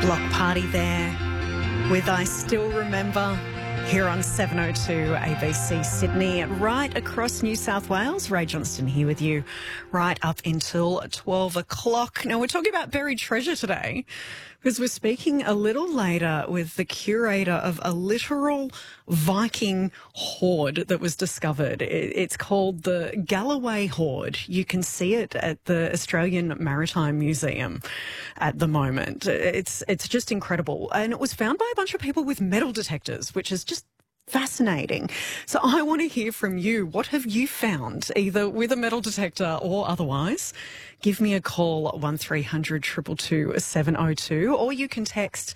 Block Party there with I Still Remember here on 702 ABC Sydney, right across New South Wales. Ray Johnston here with you right up until 12 o'clock. Now, we're talking about buried treasure today because we're speaking a little later with the curator of a literal Viking hoard that was discovered. It's called the Galloway Hoard. You can see it at the Australian Maritime Museum at the moment. It's just incredible. And it was found by a bunch of people with metal detectors, which is just fascinating. So I want to hear from you. What have you found, either with a metal detector or otherwise? Give me a call, 1300 222 702, or you can text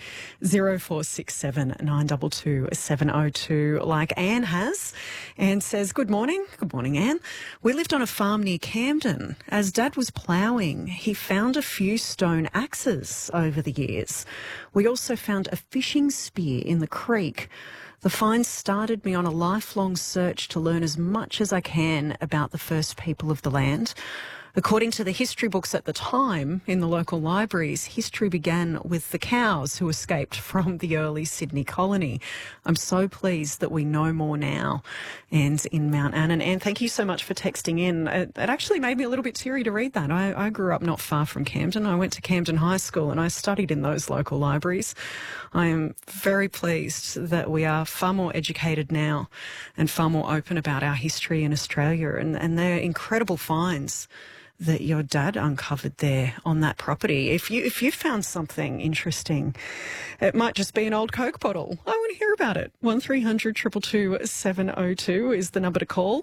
0467 922 702 like Anne has. Anne says, good morning. Good morning, Anne. We lived on a farm near Camden. As Dad was ploughing, he found a few stone axes over the years. We also found a fishing spear in the creek. The find started me on a lifelong search to learn as much as I can about the first people of the land. According to the history books at the time in the local libraries, history began with the cows who escaped from the early Sydney colony. I'm so pleased that we know more now. And in Mount Annan. And thank you so much for texting in. It actually made me a little bit teary to read that. I grew up not far from Camden. I went to Camden High School and I studied in those local libraries. I am very pleased that we are far more educated now and far more open about our history in Australia, and they're incredible finds that your dad uncovered there on that property. If you found something interesting, it might just be an old Coke bottle. I want to hear about it. 1300 222 702 is the number to call.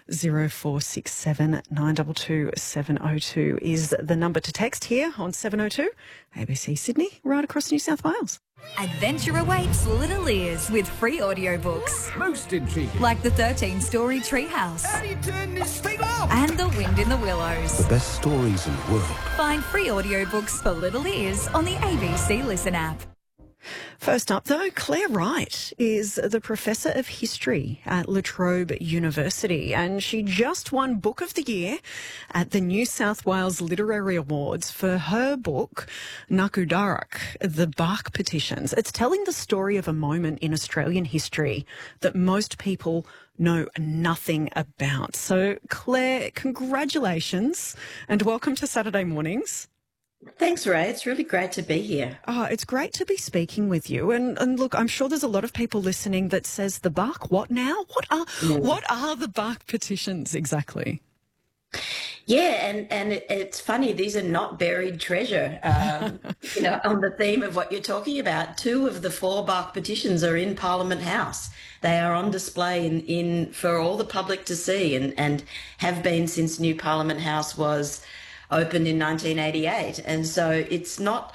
0467 922 702 is the number to text here on 702 ABC Sydney, right across New South Wales. Adventure awaits Little Ears with free audiobooks. Most intriguing. Like the 13-story Treehouse. How do you turn this thing off? And The Wind in the Willows. The best stories in the world. Find free audiobooks for Little Ears on the ABC Listen app. First up, though, Claire Wright is the Professor of History at La Trobe University, and she just won Book of the Year at the New South Wales Literary Awards for her book, Ngurrjarruk, The Bark Petitions. It's telling the story of a moment in Australian history that most people know nothing about. So, Claire, congratulations and welcome to Saturday Mornings. Thanks, Ray. It's really great to be here. Oh, it's great to be speaking with you. And look, I'm sure there's a lot of people listening that says the bark, what now? What are the bark petitions exactly? Yeah, and it's funny, these are not buried treasure. On the theme of what you're talking about, 2 of the 4 bark petitions are in Parliament House. They are on display in for all the public to see and have been since New Parliament House was opened in 1988, and so it's not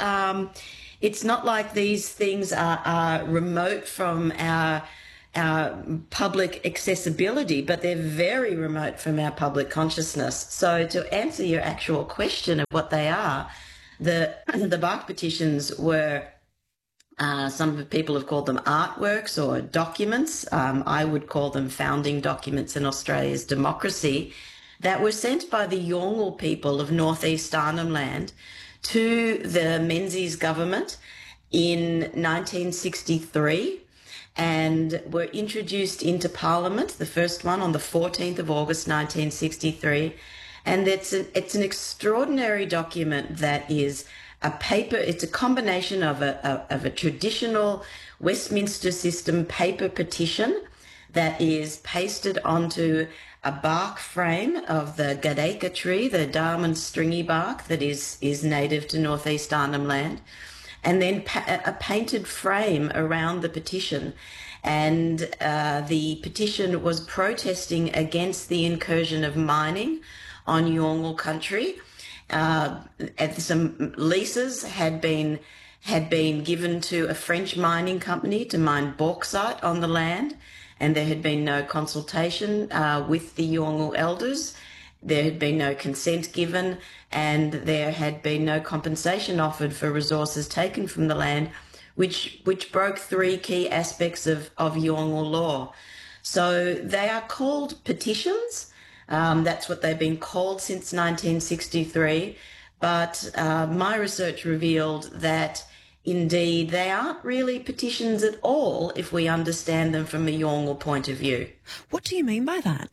like these things are remote from our public accessibility, but they're very remote from our public consciousness. So to answer your actual question of what they are, the bark petitions were some people have called them artworks or documents. I would call them founding documents in Australia's democracy, that were sent by the Yolngu people of northeast Arnhem Land to the Menzies government in 1963 and were introduced into Parliament, the first one on the 14th of August 1963. And it's an extraordinary document that is a paper, it's a combination of a traditional Westminster system paper petition that is pasted onto a bark frame of the Gadeka tree, the diamond stringy bark that is native to northeast Arnhem Land, and then a painted frame around the petition. And the petition was protesting against the incursion of mining on Yolngu country. Some leases had been given to a French mining company to mine bauxite on the land, and there had been no consultation with the Yolngu elders. There had been no consent given, and there had been no compensation offered for resources taken from the land, which broke 3 key aspects of Yolngu law. So they are called petitions. That's what they've been called since 1963. But my research revealed that indeed, they aren't really petitions at all if we understand them from a Yolngu point of view. What do you mean by that?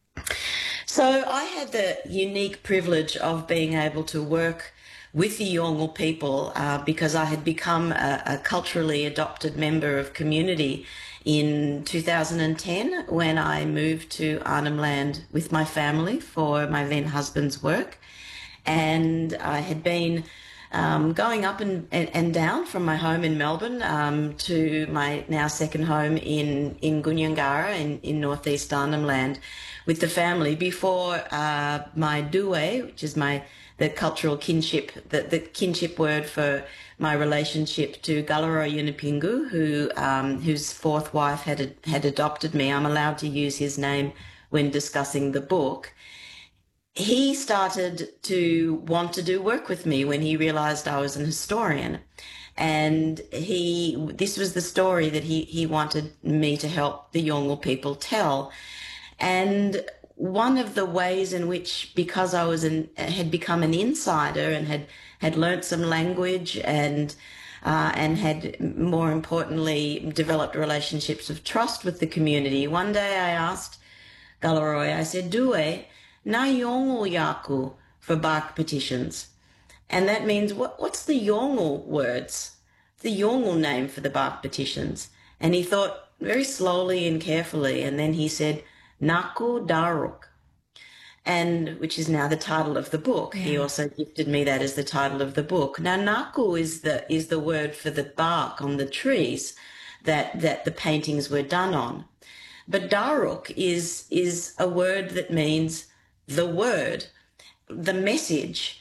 So I had the unique privilege of being able to work with the Yolngu people because I had become a culturally adopted member of community in 2010 when I moved to Arnhem Land with my family for my then husband's work. And I had been going up and down from my home in Melbourne to my now second home in Guniangara in northeast Arnhem Land with the family before my Due, which is the cultural kinship, the kinship word for my relationship to Galarrwuy Yunupingu, whose fourth wife had adopted me. I'm allowed to use his name when discussing the book. He started to want to do work with me when he realized I was an historian. And this was the story that he wanted me to help the Yolngu people tell. And one of the ways in which, because I had become an insider and had learnt some language and had, more importantly, developed relationships of trust with the community, one day I asked Galarrwuy, I said, Due, na Yolngu yaku for bark petitions. And that means, what's the Yolngu words? The Yolngu name for the bark petitions. And he thought very slowly and carefully, and then he said, Naku Daruk, and which is now the title of the book. Yeah. He also gifted me that as the title of the book. Now, Naku is the word for the bark on the trees that the paintings were done on. But Daruk is a word that means the word, the message.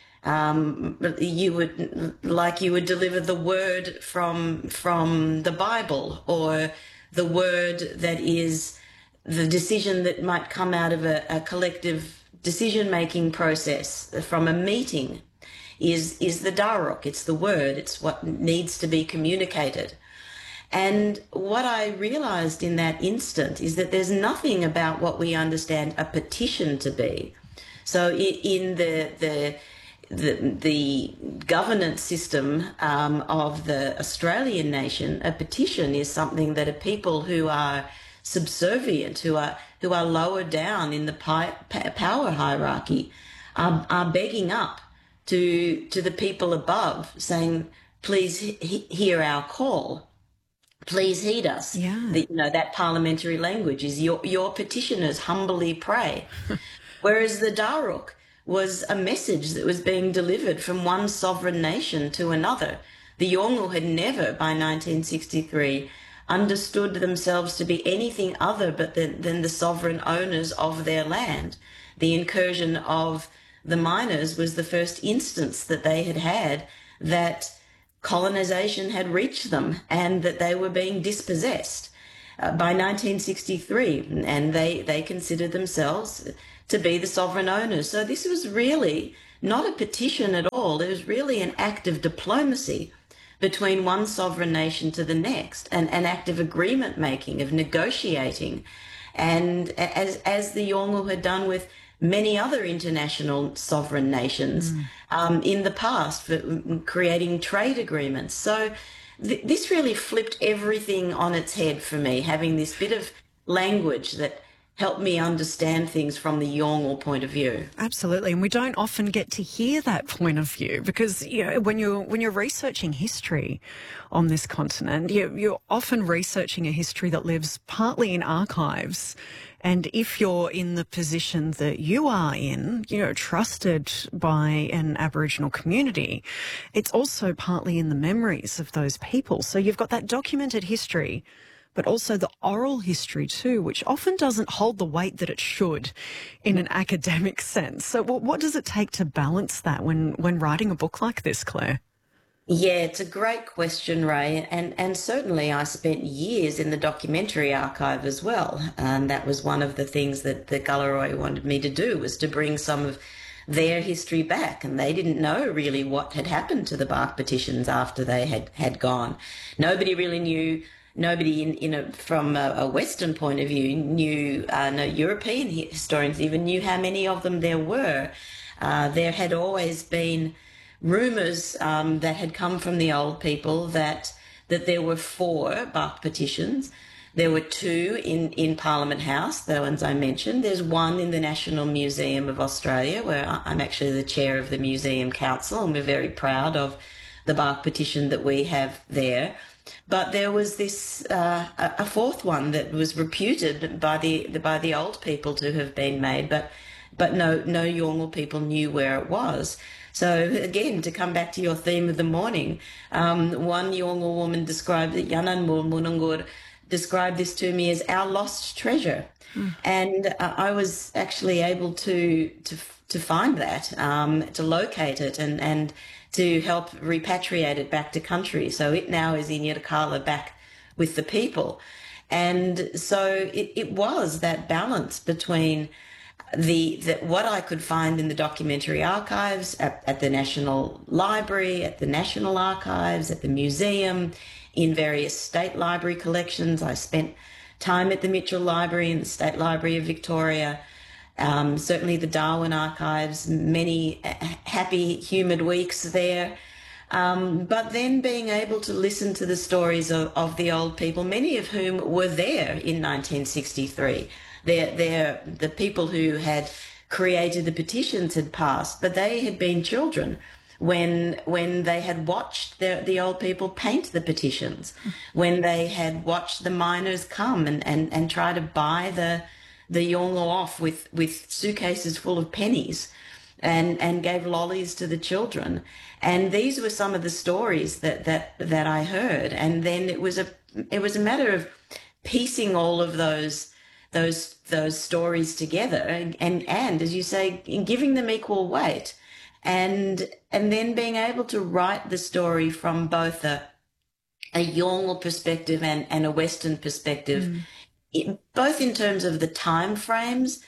You would deliver the word from the Bible, or the word that is the decision that might come out of a collective decision-making process from a meeting is the Daruk. It's the word. It's what needs to be communicated. And what I realized in that instant is that there's nothing about what we understand a petition to be. So in the governance system of the Australian nation, a petition is something that a people who are subservient, who are lower down in the power hierarchy, are begging up to the people above, saying, please hear our call. Please heed us. Yeah. That parliamentary language is your petitioners humbly pray. Whereas the Daruk was a message that was being delivered from one sovereign nation to another. The Yolngu had never, by 1963, understood themselves to be anything other but than the sovereign owners of their land. The incursion of the miners was the first instance that they had that colonization had reached them and that they were being dispossessed by 1963, and they considered themselves to be the sovereign owners. So this was really not a petition at all. It was really an act of diplomacy between one sovereign nation to the next, an act of agreement making, of negotiating, and as the Yolngu had done with many other international sovereign nations in the past, for creating trade agreements. So this really flipped everything on its head for me, having this bit of language that helped me understand things from the Yolngu point of view. Absolutely, and we don't often get to hear that point of view because when you're researching history on this continent, you're often researching a history that lives partly in archives. And if you're in the position that you are in, trusted by an Aboriginal community, it's also partly in the memories of those people. So you've got that documented history, but also the oral history too, which often doesn't hold the weight that it should in an academic sense. So what does it take to balance that when writing a book like this, Claire? Yeah, it's a great question, Ray, and certainly I spent years in the documentary archive as well, and that was one of the things that the Galarrwuy wanted me to do, was to bring some of their history back, and they didn't know really what had happened to the bark petitions after they had gone. Nobody really knew. Nobody from a Western point of view knew, no European historians even knew how many of them there were. There had always been rumours that had come from the old people that there were 4 bark petitions. There were 2 in Parliament House, the ones I mentioned. There's 1 in the National Museum of Australia, where I'm actually the chair of the Museum Council, and we're very proud of the bark petition that we have there. But there was this a 4th one that was reputed by the old people to have been made, but no Yolngu people knew where it was. So again, to come back to your theme of the morning, one Yolngu woman described it, Yananmul Munungur, described this to me as our lost treasure. And I was actually able to find that, to locate it and to help repatriate it back to country. So it now is in Yirrkala, back with the people. And so it was that balance between what I could find in the documentary archives, at the National Library, at the National Archives, at the museum, in various state library collections. I spent time at the Mitchell Library and the State Library of Victoria, certainly the Darwin Archives, many happy, humid weeks there. But then being able to listen to the stories of the old people, many of whom were there in 1963. They're the people who had created the petitions had passed, but they had been children when they had watched the old people paint the petitions, when they had watched the miners come and try to buy the Yolngu off with suitcases full of pennies and gave lollies to the children. And these were some of the stories that I heard. And then it was a matter of piecing all of those stories together and as you say, giving them equal weight. And then being able to write the story from both a Yolngu perspective and a Western perspective, both in terms of the time frames.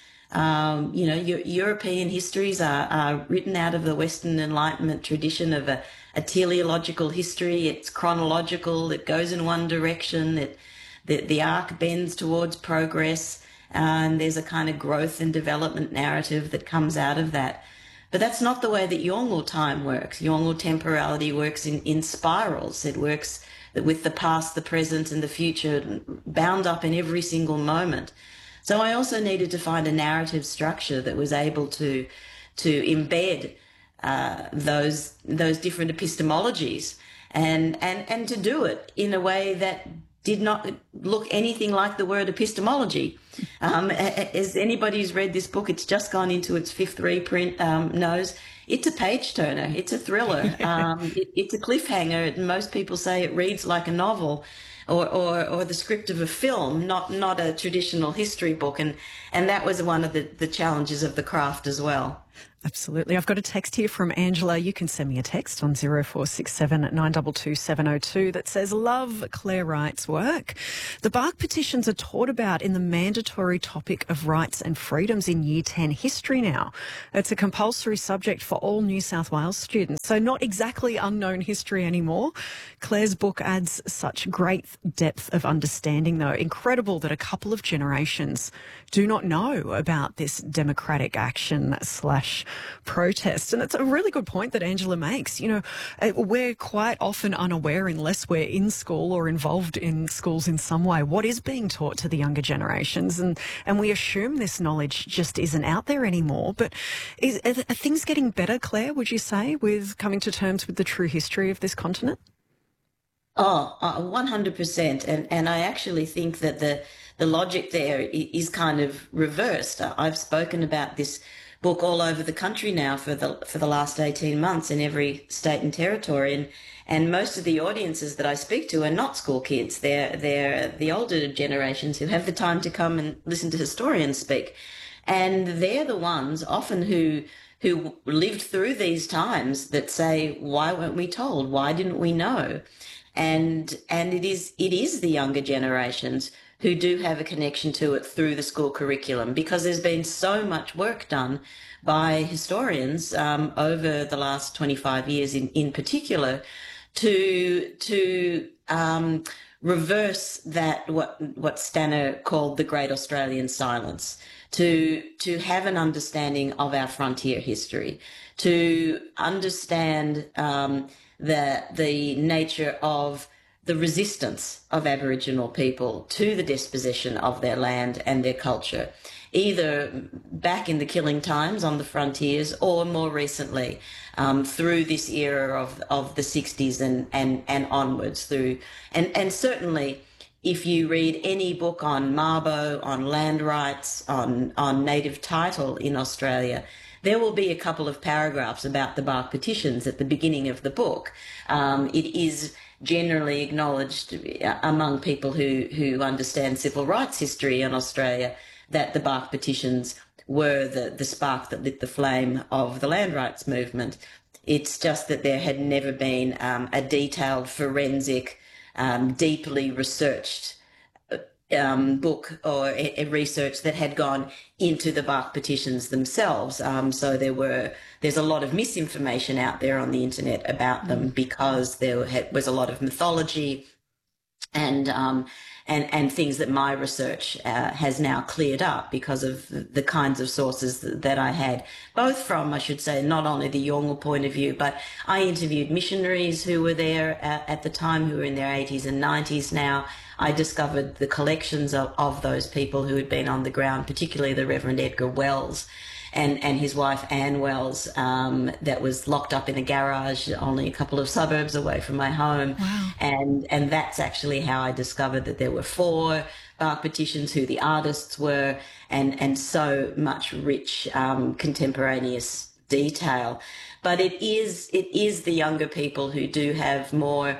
European histories are written out of the Western Enlightenment tradition of a teleological history. It's chronological. It goes in one direction. The arc bends towards progress, and there's a kind of growth and development narrative that comes out of that. But that's not the way that Yolngu time works. Yolngu temporality works in spirals. It works with the past, the present, and the future bound up in every single moment. So I also needed to find a narrative structure that was able to embed those different epistemologies and to do it in a way that did not look anything like the word epistemology. As anybody who's read this book, it's just gone into its 5th reprint, knows it's a page turner. It's a thriller. It's a cliffhanger. Most people say it reads like a novel or the script of a film, not a traditional history book. And that was one of the challenges of the craft as well. Absolutely. I've got a text here from Angela. You can send me a text on 0467 922 702 that says, love Claire Wright's work. The bark petitions are taught about in the mandatory topic of rights and freedoms in Year 10 history now. It's a compulsory subject for all New South Wales students, so not exactly unknown history anymore. Claire's book adds such great depth of understanding, though. Incredible that a couple of generations do not know about this democratic action / protest. And it's a really good point that Angela makes. You know, we're quite often unaware, unless we're in school or involved in schools in some way, what is being taught to the younger generations. And we assume this knowledge just isn't out there anymore. But are things getting better, Claire, would you say, with coming to terms with the true history of this continent? 100%. And I actually think that the logic there is kind of reversed. I've spoken about this book all over the country now for the last 18 months in every state and territory. And most of the audiences that I speak to are not school kids. They're the older generations who have the time to come and listen to historians speak. And they're the ones often who lived through these times that say, why weren't we told? Why didn't we know? And it is the younger generations who do have a connection to it through the school curriculum, because there's been so much work done by historians over the last 25 years in particular to reverse that, what Stanner called the Great Australian Silence, to have an understanding of our frontier history, to understand the nature of the resistance of Aboriginal people to the dispossession of their land and their culture, either back in the killing times on the frontiers or more recently through this era of the 60s and onwards through. And certainly if you read any book on Mabo, on land rights, on native title in Australia, there will be a couple of paragraphs about the bark petitions at the beginning of the book. It is generally acknowledged among people who understand civil rights history in Australia that the bark petitions were the spark that lit the flame of the land rights movement. It's just that there had never been a detailed forensic, deeply researched book or a research that had gone into the bark petitions themselves. So there's a lot of misinformation out there on the internet about them because there was a lot of mythology and things that my research has now cleared up because of the kinds of sources that I had, both from, I should say, not only the Yolngu point of view, but I interviewed missionaries who were there at the time, who were in their 80s and 90s now. I discovered the collections of those people who had been on the ground, particularly the Reverend Edgar Wells and his wife Anne Wells, that was locked up in a garage only a couple of suburbs away from my home. Wow. And that's actually how I discovered that there were 4 bark petitions, who the artists were, and so much rich contemporaneous detail. But it is the younger people who do have more,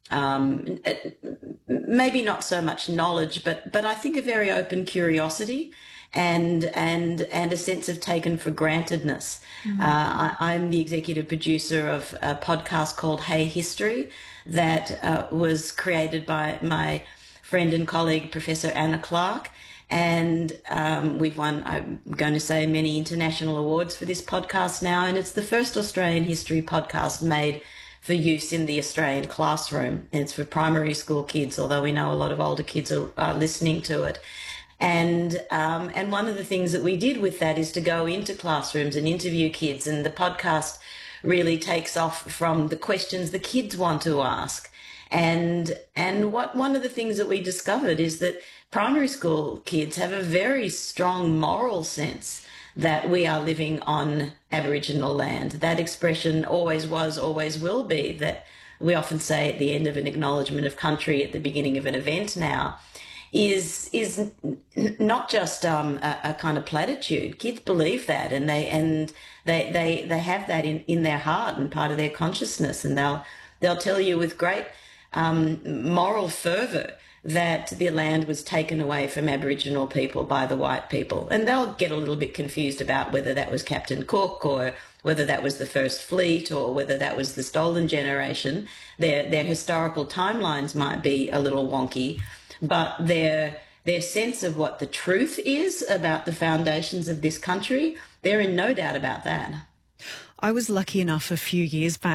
maybe not so much knowledge, but I think a very open curiosity and a sense of taken for grantedness. I'm the executive producer of a podcast called Hey History that was created by my friend and colleague, Professor Anna Clark. And we've won, I'm going to say, many international awards for this podcast now. And it's the first Australian history podcast made for use in the Australian classroom. And it's for primary school kids, although we know a lot of older kids are listening to it. And one of the things that we did with that is to go into classrooms and interview kids. And the podcast really takes off from the questions the kids want to ask. And one of the things that we discovered is that primary school kids have a very strong moral sense that we are living on Aboriginal land. That expression always was, always will be, that we often say at the end of an acknowledgement of country at the beginning of an event now, is not just a kind of platitude. Kids believe that, and they have that in their heart and part of their consciousness, and they'll tell you with great moral fervour that the land was taken away from Aboriginal people by the white people. And they'll get a little bit confused about whether that was Captain Cook or whether that was the First Fleet or whether that was the Stolen Generation. Their historical timelines might be a little wonky, but their sense of what the truth is about the foundations of this country, they're in no doubt about that. I was lucky enough a few years back